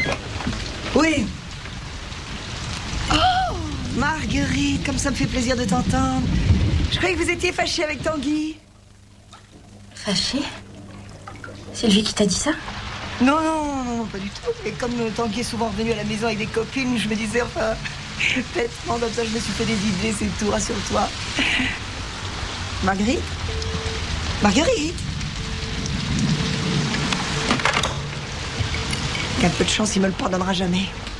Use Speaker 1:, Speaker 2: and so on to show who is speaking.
Speaker 1: Oui. Oh, Marguerite, comme ça me fait plaisir de t'entendre. Je croyais que vous étiez fâchée avec Tanguy.
Speaker 2: Fâchée? C'est lui qui t'a dit ça?
Speaker 1: Non, pas du tout. Et comme Tanguy est souvent revenu à la maison avec des copines, je me disais, enfin, bêtement, comme ça, je me suis fait des idées, c'est tout, rassure-toi. Marguerite? Marguerite? Avec un peu de chance, il me le pardonnera jamais.